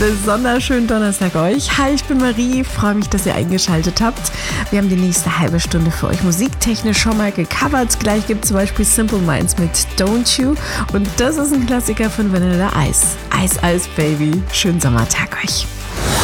Besonders schönen Donnerstag euch. Hi, ich bin Marie, freue mich, dass ihr eingeschaltet habt. Wir haben die nächste halbe Stunde für euch musiktechnisch schon mal gecovert. Gleich gibt es zum Beispiel Simple Minds mit Don't You und das ist ein Klassiker von Vanilla Ice. Ice Ice Baby. Schönen Sommertag euch.